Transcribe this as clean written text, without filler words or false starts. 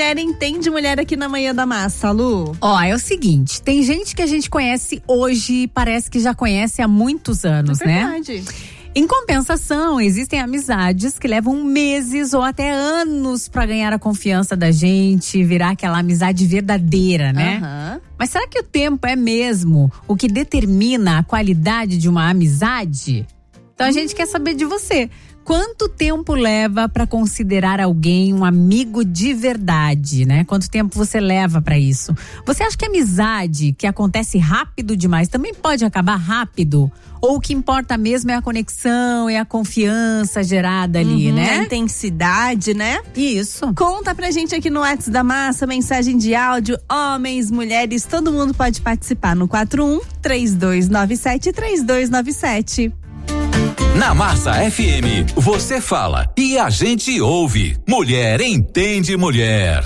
Mulher Entende Mulher aqui na Manhã da Massa, Lu. Ó, é o seguinte, tem gente que a gente conhece hoje e parece que já conhece há muitos anos, É verdade. Em compensação, existem amizades que levam meses ou até anos pra ganhar a confiança da gente, virar aquela amizade verdadeira, né? Aham. Mas será que o tempo é mesmo o que determina a qualidade de uma amizade? Então a gente quer saber de você. Quanto tempo leva pra considerar alguém um amigo de verdade, né? Quanto tempo você leva pra isso? Você acha que a amizade que acontece rápido demais também pode acabar rápido? Ou o que importa mesmo é a conexão, é a confiança gerada ali, A né? intensidade, né? Isso. Conta pra gente aqui no WhatsApp da Massa, mensagem de áudio, homens, mulheres, todo mundo pode participar no 41-3297-3297. Na Massa FM, você fala e a gente ouve. Mulher Entende Mulher.